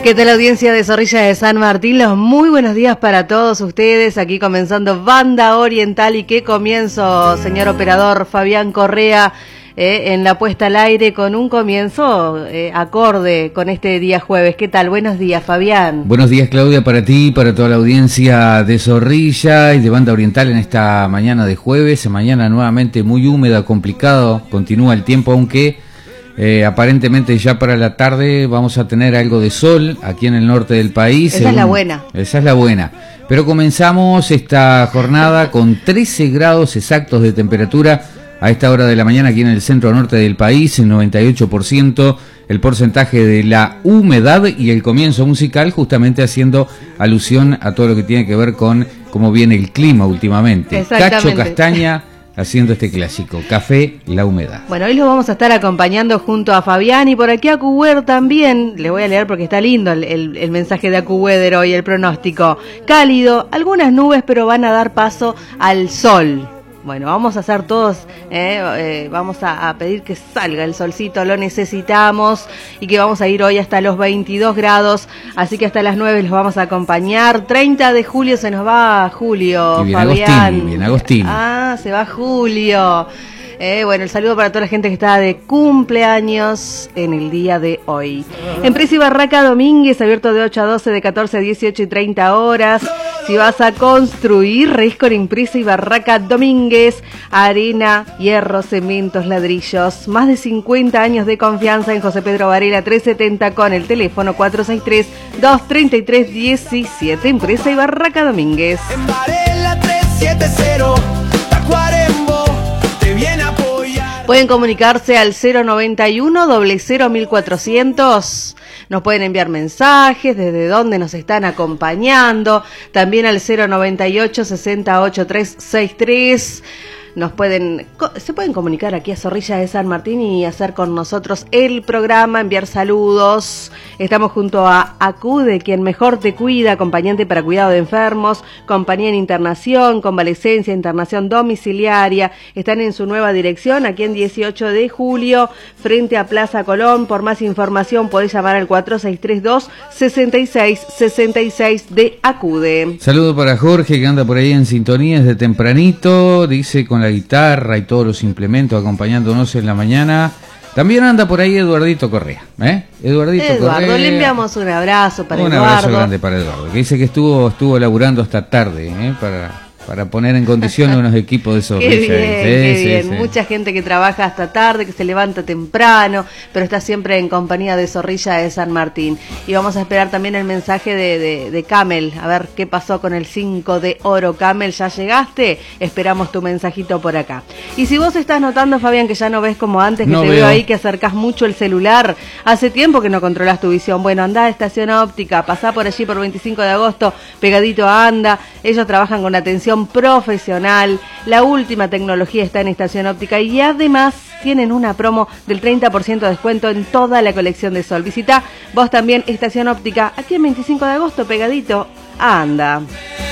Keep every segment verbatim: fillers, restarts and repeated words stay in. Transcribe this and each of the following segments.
¿Qué tal, audiencia de Zorrilla de San Martín? Los muy buenos días para todos ustedes, aquí comenzando Banda Oriental. Y qué comienzo, señor operador Fabián Correa, eh, en la puesta al aire, con un comienzo eh, acorde con este día jueves. ¿Qué tal? Buenos días, Fabián. Buenos días, Claudia, para ti, para toda la audiencia de Zorrilla y de Banda Oriental en esta mañana de jueves. Mañana nuevamente muy húmeda, complicado, continúa el tiempo, aunque... Eh, aparentemente ya para la tarde vamos a tener algo de sol aquí en el norte del país. Esa según... es la buena. Esa es la buena. Pero comenzamos esta jornada con trece grados exactos de temperatura a esta hora de la mañana aquí en el centro norte del país, el noventa y ocho por ciento el porcentaje de la humedad, y el comienzo musical justamente haciendo alusión a todo lo que tiene que ver con cómo viene el clima últimamente. Cacho Castaña haciendo este clásico, Café La Humedad. Bueno, hoy los vamos a estar acompañando junto a Fabián, y por aquí a Acuweather también. Le voy a leer porque está lindo el, el, el mensaje de Acuweather hoy, el pronóstico. Cálido, algunas nubes, pero van a dar paso al sol. Bueno, vamos a hacer todos, eh, eh, vamos a, a pedir que salga el solcito, lo necesitamos, y que vamos a ir hoy hasta los veintidós grados, así que hasta las nueve los vamos a acompañar. treinta de julio se nos va Julio, y viene Fabián. Agostini, viene Agostini. Ah, se va Julio. Eh, bueno, el saludo para toda la gente que está de cumpleaños en el día de hoy. Empresa y Barraca Domínguez, abierto de ocho a doce, de catorce a dieciocho y treinta horas. Si vas a construir, reís con Empresa y Barraca Domínguez. Arena, hierro, cementos, ladrillos. Más de cincuenta años de confianza en José Pedro Varela trescientos setenta, con el teléfono cuatro seis tres, dos tres tres uno siete. Empresa y Barraca Domínguez. En Varela trescientos setenta, Tacuarembó te viene a apoyar. Pueden comunicarse al cero noventa y uno, cero cero, mil cuatrocientos. Nos pueden enviar mensajes desde dónde nos están acompañando. También al cero noventa y ocho, sesenta, ochenta y tres sesenta y tres. Nos pueden, se pueden comunicar aquí a Zorrilla de San Martín y hacer con nosotros el programa, enviar saludos. Estamos junto a Acude, quien mejor te cuida, acompañante para cuidado de enfermos, compañía en internación, convalecencia, internación domiciliaria. Están en su nueva dirección, aquí en dieciocho de julio, frente a Plaza Colón. Por más información podés llamar al cuatro seis tres dos, seis seis seis seis de Acude. Saludo para Jorge, que anda por ahí en sintonía desde tempranito, dice, con la guitarra y todos los implementos acompañándonos en la mañana. También anda por ahí Eduardito Correa, ¿eh? Eduardito Eduardo, Correa. Le enviamos un abrazo para un Eduardo. Un abrazo grande para Eduardo, que dice que estuvo estuvo laburando hasta tarde, ¿eh? Para... para poner en condiciones unos equipos de Zorrilla. Qué bien, sí, qué sí, bien. sí. Mucha gente que trabaja hasta tarde, que se levanta temprano, pero está siempre en compañía de Zorrilla de San Martín. Y vamos a esperar también el mensaje de, de, de Camel, a ver qué pasó con el cinco de oro. Camel, ¿ya llegaste? Esperamos tu mensajito por acá. Y si vos estás notando, Fabián, que ya no ves como antes, que no te veo. veo ahí que acercás mucho el celular, hace tiempo que no controlás tu visión. Bueno, andá a Estación Óptica, pasá por allí por veinticinco de agosto, pegadito a Anda. Ellos trabajan con atención profesional. La última tecnología está en Estación Óptica, y además tienen una promo del treinta por ciento de descuento en toda la colección de sol. Visita vos también Estación Óptica, aquí en veinticinco de agosto, pegadito a Anda.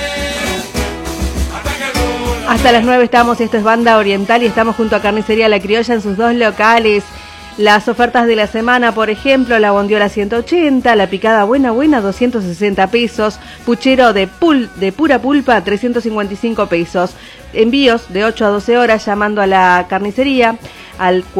Hasta las nueve estamos, y esto es Banda Oriental, y estamos junto a Carnicería La Criolla en sus dos locales. Las ofertas de la semana, por ejemplo, la bondiola ciento ochenta, la picada buena buena doscientos sesenta pesos, puchero de pul de pura pulpa trescientos cincuenta y cinco pesos. Envíos de ocho a doce horas llamando a la carnicería al